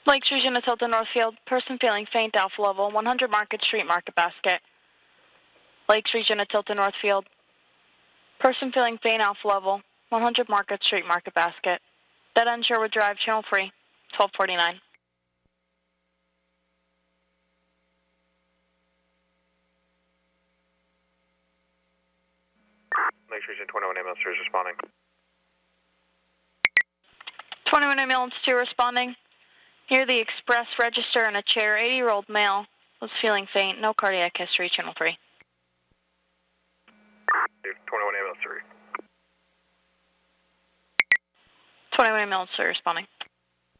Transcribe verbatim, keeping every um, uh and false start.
Lakes Region of Tilton Northfield, person feeling faint, alpha level, one hundred Market Street, Market Basket. Lakes Region of Tilton Northfield, person feeling faint, alpha level, one hundred Market Street, Market Basket. Dead end Sherwood Drive, channel three, twelve forty-nine. Lakes Region twenty-one ambulance two is responding. twenty-one ambulance two responding. Near the express register in a chair, eighty-year-old male was feeling faint, no cardiac history, channel three. twenty-one ambulance three. twenty-one ambulance three responding.